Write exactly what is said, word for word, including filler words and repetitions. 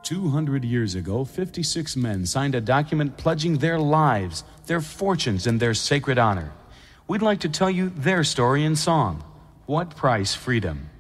two hundred years ago, fifty-six men signed a document pledging their lives, their fortunes, and their sacred honor. We'd like to tell you their story in song, What Price Freedom?